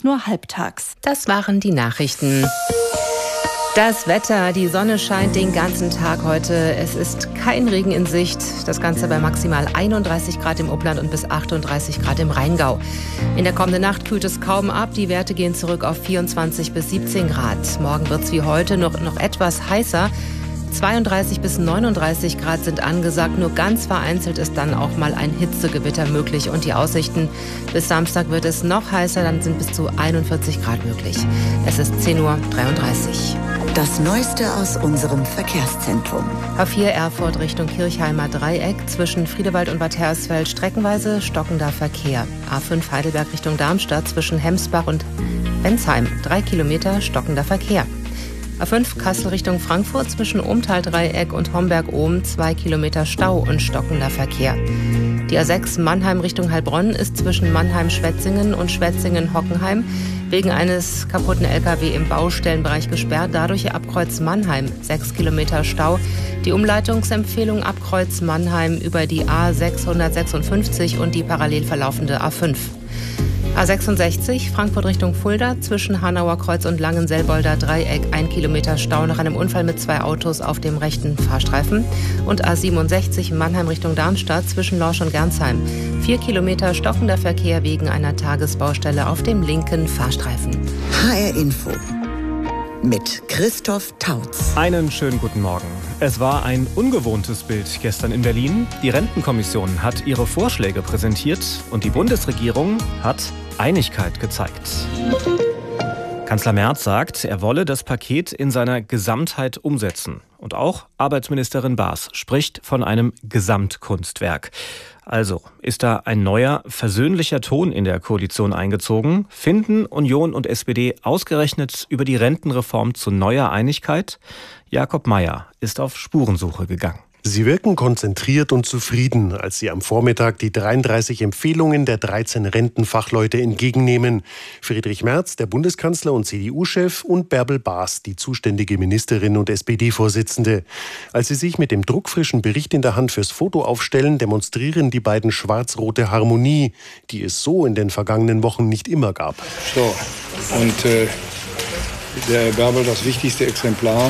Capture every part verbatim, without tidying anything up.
allerdings nur halbtags. Das waren die Nachrichten. Das Wetter, die Sonne scheint den ganzen Tag heute. Es ist kein Regen in Sicht. Das Ganze bei maximal einunddreißig Grad im Upland und bis achtunddreißig Grad im Rheingau. In der kommenden Nacht kühlt es kaum ab. Die Werte gehen zurück auf vierundzwanzig bis siebzehn Grad. Morgen wird es wie heute noch, noch etwas heißer. zweiunddreißig bis neununddreißig Grad sind angesagt. Nur ganz vereinzelt ist dann auch mal ein Hitzegewitter möglich. Und die Aussichten: bis Samstag wird es noch heißer, dann sind bis zu einundvierzig Grad möglich. Es ist zehn Uhr dreiunddreißig. Das Neueste aus unserem Verkehrszentrum. A vier Erfurt Richtung Kirchheimer Dreieck. Zwischen Friedewald und Bad Hersfeld streckenweise stockender Verkehr. A fünf Heidelberg Richtung Darmstadt zwischen Hemsbach und Bensheim. Drei Kilometer stockender Verkehr. A fünf Kassel Richtung Frankfurt zwischen Ohmtal-Dreieck und Homberg-Ohm. Zwei Kilometer Stau und stockender Verkehr. Die A sechs Mannheim Richtung Heilbronn ist zwischen Mannheim-Schwetzingen und Schwetzingen-Hockenheim wegen eines kaputten L K W im Baustellenbereich gesperrt. Dadurch ab Kreuz Mannheim sechs Kilometer Stau. Die Umleitungsempfehlung ab Kreuz Mannheim über die A sechshundertsechsundfünfzig und die parallel verlaufende A fünf. A sechsundsechzig Frankfurt Richtung Fulda zwischen Hanauer Kreuz und Langenselbolder Dreieck. Ein Kilometer Stau nach einem Unfall mit zwei Autos auf dem rechten Fahrstreifen. Und A siebenundsechzig Mannheim Richtung Darmstadt zwischen Lorsch und Gernsheim. Vier Kilometer stockender Verkehr wegen einer Tagesbaustelle auf dem linken Fahrstreifen. H R Info mit Christoph Tautz. Einen schönen guten Morgen. Es war ein ungewohntes Bild gestern in Berlin. Die Rentenkommission hat ihre Vorschläge präsentiert und die Bundesregierung hat Einigkeit gezeigt. Kanzler Merz sagt, er wolle das Paket in seiner Gesamtheit umsetzen. Und auch Arbeitsministerin Baas spricht von einem Gesamtkunstwerk. Also, ist da ein neuer, versöhnlicher Ton in der Koalition eingezogen? Finden Union und S P D ausgerechnet über die Rentenreform zu neuer Einigkeit? Jakob Mayer ist auf Spurensuche gegangen. Sie wirken konzentriert und zufrieden, als sie am Vormittag die dreiunddreißig Empfehlungen der dreizehn Rentenfachleute entgegennehmen. Friedrich Merz, der Bundeskanzler und C D U-Chef, und Bärbel Baas, die zuständige Ministerin und S P D-Vorsitzende. Als sie sich mit dem druckfrischen Bericht in der Hand fürs Foto aufstellen, demonstrieren die beiden schwarz-rote Harmonie, die es so in den vergangenen Wochen nicht immer gab. So, und äh, der Bärbel, das wichtigste Exemplar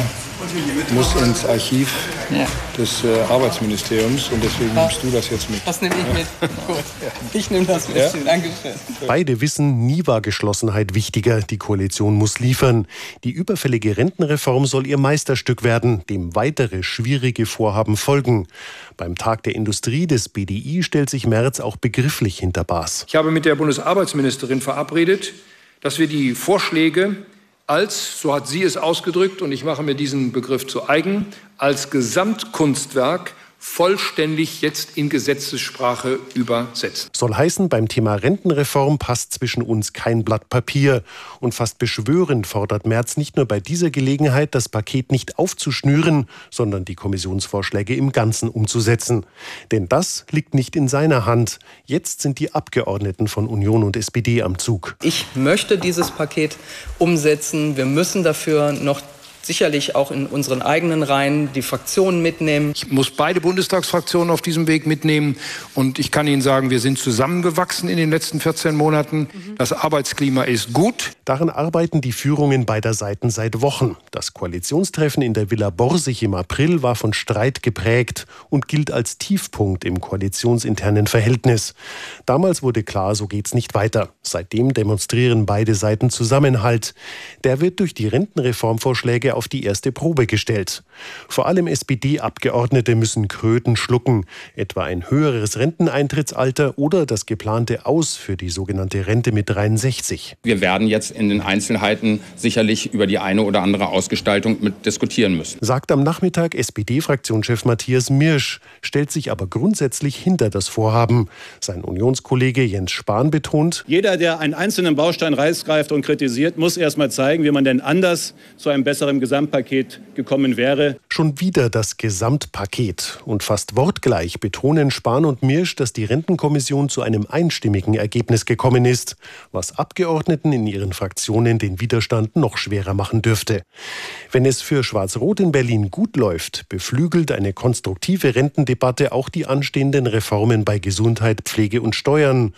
muss ins Archiv ja. des äh, Arbeitsministeriums und deswegen nimmst du das jetzt mit. Das nehme ich mit. Gut. Ich nehme das mit. Ja? Dankeschön. Beide wissen, nie war Geschlossenheit wichtiger. Die Koalition muss liefern. Die überfällige Rentenreform soll ihr Meisterstück werden, dem weitere schwierige Vorhaben folgen. Beim Tag der Industrie des B D I stellt sich Merz auch begrifflich hinter Baas. Ich habe mit der Bundesarbeitsministerin verabredet, dass wir die Vorschläge als, so hat sie es ausgedrückt, und ich mache mir diesen Begriff zu eigen, als Gesamtkunstwerk vollständig jetzt in Gesetzessprache übersetzen. Soll heißen, beim Thema Rentenreform passt zwischen uns kein Blatt Papier. Und fast beschwörend fordert Merz nicht nur bei dieser Gelegenheit, das Paket nicht aufzuschnüren, sondern die Kommissionsvorschläge im Ganzen umzusetzen. Denn das liegt nicht in seiner Hand. Jetzt sind die Abgeordneten von Union und S P D am Zug. Ich möchte dieses Paket umsetzen. Wir müssen dafür noch sicherlich auch in unseren eigenen Reihen die Fraktionen mitnehmen. Ich muss beide Bundestagsfraktionen auf diesem Weg mitnehmen. Und ich kann Ihnen sagen, wir sind zusammengewachsen in den letzten vierzehn Monaten. Mhm. Das Arbeitsklima ist gut. Daran arbeiten die Führungen beider Seiten seit Wochen. Das Koalitionstreffen in der Villa Borsig im April war von Streit geprägt und gilt als Tiefpunkt im koalitionsinternen Verhältnis. Damals wurde klar, so geht's nicht weiter. Seitdem demonstrieren beide Seiten Zusammenhalt. Der wird durch die Rentenreformvorschläge auf die erste Probe gestellt. Vor allem S P D-Abgeordnete müssen Kröten schlucken, etwa ein höheres Renteneintrittsalter oder das geplante Aus für die sogenannte Rente mit dreiundsechzig. Wir werden jetzt in den Einzelheiten sicherlich über die eine oder andere Ausgestaltung mit diskutieren müssen. Sagt am Nachmittag S P D-Fraktionschef Matthias Mirsch, stellt sich aber grundsätzlich hinter das Vorhaben. Sein Unionskollege Jens Spahn betont: Jeder, der einen einzelnen Baustein rausgreift und kritisiert, muss erst mal zeigen, wie man denn anders zu einem besseren Gesamtpaket gekommen wäre. Schon wieder das Gesamtpaket. Und fast wortgleich betonen Spahn und Mirsch, dass die Rentenkommission zu einem einstimmigen Ergebnis gekommen ist, was Abgeordneten in ihren Fraktionen den Widerstand noch schwerer machen dürfte. Wenn es für Schwarz-Rot in Berlin gut läuft, beflügelt eine konstruktive Rentendebatte auch die anstehenden Reformen bei Gesundheit, Pflege und Steuern.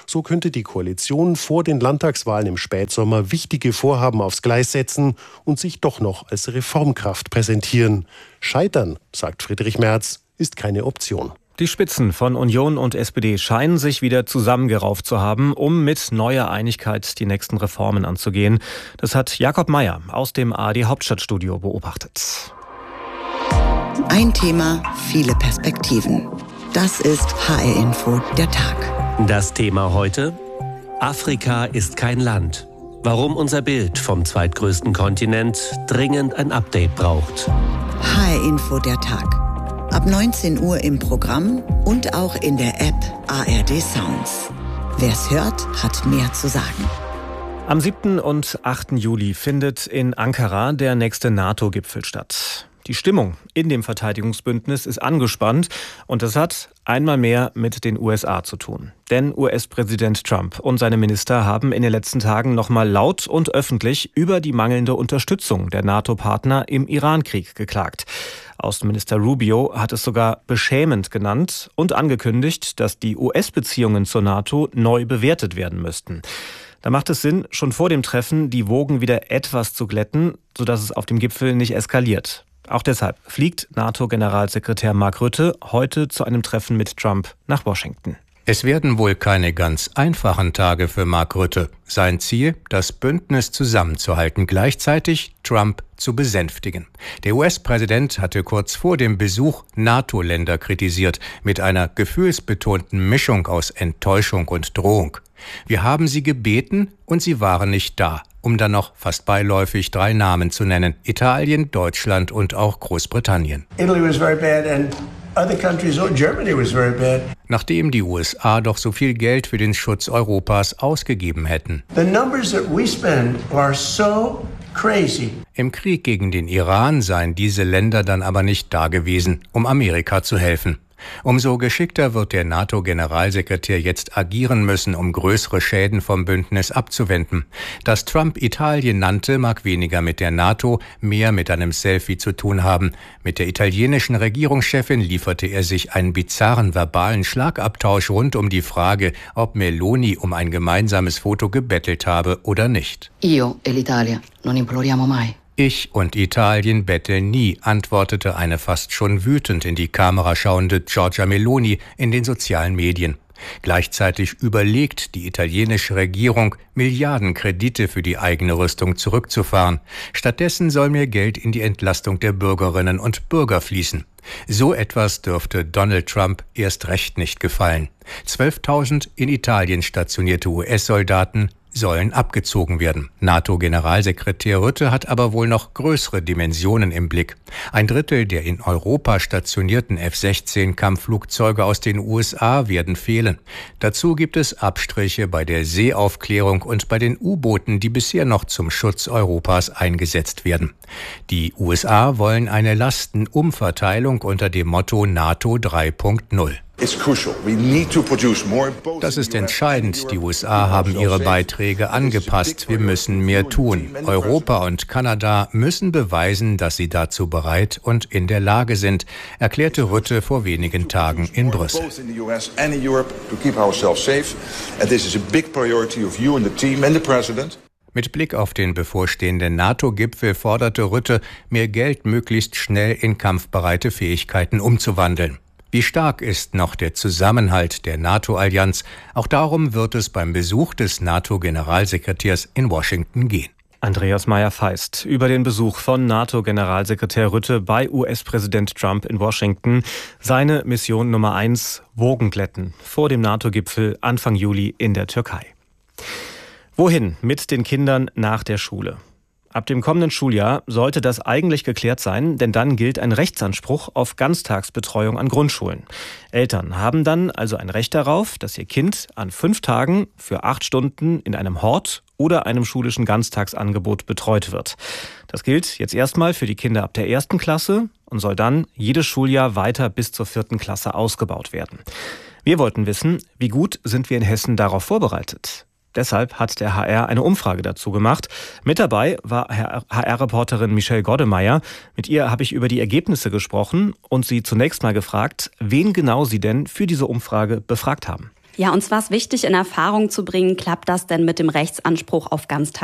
So könnte die Koalition vor den Landtagswahlen im Spätsommer wichtige Vorhaben aufs Gleis setzen und sich doch noch als Reformkraft präsentieren. Scheitern, sagt Friedrich Merz, ist keine Option. Die Spitzen von Union und S P D scheinen sich wieder zusammengerauft zu haben, um mit neuer Einigkeit die nächsten Reformen anzugehen. Das hat Jakob Mayer aus dem A R D Hauptstadtstudio beobachtet. Ein Thema, viele Perspektiven. Das ist H R-Info, der Tag. Das Thema heute: Afrika ist kein Land. Warum unser Bild vom zweitgrößten Kontinent dringend ein Update braucht. H R-Info, der Tag. Ab neunzehn Uhr im Programm und auch in der App A R D Sounds. Wer's hört, hat mehr zu sagen. Am siebten und achten Juli findet in Ankara der nächste NATO-Gipfel statt. Die Stimmung in dem Verteidigungsbündnis ist angespannt und das hat einmal mehr mit den U S A zu tun. Denn U S-Präsident Trump und seine Minister haben in den letzten Tagen nochmal laut und öffentlich über die mangelnde Unterstützung der NATO-Partner im Iran-Krieg geklagt. Außenminister Rubio hat es sogar beschämend genannt und angekündigt, dass die U S-Beziehungen zur NATO neu bewertet werden müssten. Da macht es Sinn, schon vor dem Treffen die Wogen wieder etwas zu glätten, sodass es auf dem Gipfel nicht eskaliert. Auch deshalb fliegt NATO-Generalsekretär Mark Rutte heute zu einem Treffen mit Trump nach Washington. Es werden wohl keine ganz einfachen Tage für Mark Rutte. Sein Ziel, das Bündnis zusammenzuhalten, gleichzeitig Trump zu besänftigen. Der U S-Präsident hatte kurz vor dem Besuch NATO-Länder kritisiert, mit einer gefühlsbetonten Mischung aus Enttäuschung und Drohung. Wir haben sie gebeten und sie waren nicht da, um dann noch fast beiläufig drei Namen zu nennen: Italien, Deutschland und auch Großbritannien. Italy was very bad and other countries, Germany was very bad. Nachdem die U S A doch so viel Geld für den Schutz Europas ausgegeben hätten. The numbers that we spend are so crazy. Im Krieg gegen den Iran seien diese Länder dann aber nicht da gewesen, um Amerika zu helfen. Umso geschickter wird der NATO-Generalsekretär jetzt agieren müssen, um größere Schäden vom Bündnis abzuwenden. Dass Trump Italien nannte, mag weniger mit der NATO, mehr mit einem Selfie zu tun haben. Mit der italienischen Regierungschefin lieferte er sich einen bizarren verbalen Schlagabtausch rund um die Frage, ob Meloni um ein gemeinsames Foto gebettelt habe oder nicht. Io e l'Italia non imploriamo mai. Ich und Italien betteln nie, antwortete eine fast schon wütend in die Kamera schauende Giorgia Meloni in den sozialen Medien. Gleichzeitig überlegt die italienische Regierung, Milliardenkredite für die eigene Rüstung zurückzufahren. Stattdessen soll mehr Geld in die Entlastung der Bürgerinnen und Bürger fließen. So etwas dürfte Donald Trump erst recht nicht gefallen. zwölftausend in Italien stationierte U S-Soldaten sollen abgezogen werden. NATO-Generalsekretär Rutte hat aber wohl noch größere Dimensionen im Blick. Ein Drittel der in Europa stationierten F sechzehn Kampfflugzeuge aus den U S A werden fehlen. Dazu gibt es Abstriche bei der Seeaufklärung und bei den U-Booten, die bisher noch zum Schutz Europas eingesetzt werden. Die U S A wollen eine Lastenumverteilung unter dem Motto NATO drei Punkt null. Das ist entscheidend. Die U S A haben ihre Beiträge angepasst. Wir müssen mehr tun. Europa und Kanada müssen beweisen, dass sie dazu bereit und in der Lage sind, erklärte Rutte vor wenigen Tagen in Brüssel. Mit Blick auf den bevorstehenden NATO-Gipfel forderte Rutte, mehr Geld möglichst schnell in kampfbereite Fähigkeiten umzuwandeln. Wie stark ist noch der Zusammenhalt der NATO-Allianz? Auch darum wird es beim Besuch des NATO-Generalsekretärs in Washington gehen. Andreas Meyer-Feist über den Besuch von NATO-Generalsekretär Rutte bei U S-Präsident Trump in Washington. Seine Mission Nummer eins: Wogen glätten vor dem NATO-Gipfel Anfang Juli in der Türkei. Wohin mit den Kindern nach der Schule? Ab dem kommenden Schuljahr sollte das eigentlich geklärt sein, denn dann gilt ein Rechtsanspruch auf Ganztagsbetreuung an Grundschulen. Eltern haben dann also ein Recht darauf, dass ihr Kind an fünf Tagen für acht Stunden in einem Hort oder einem schulischen Ganztagsangebot betreut wird. Das gilt jetzt erstmal für die Kinder ab der ersten Klasse und soll dann jedes Schuljahr weiter bis zur vierten Klasse ausgebaut werden. Wir wollten wissen, wie gut sind wir in Hessen darauf vorbereitet? Deshalb hat der H R eine Umfrage dazu gemacht. Mit dabei war H R-Reporterin Michelle Goddemeyer. Mit ihr habe ich über die Ergebnisse gesprochen und sie zunächst mal gefragt, wen genau sie denn für diese Umfrage befragt haben. Ja, uns war es wichtig, in Erfahrung zu bringen, klappt das denn mit dem Rechtsanspruch auf Ganztagesschulen?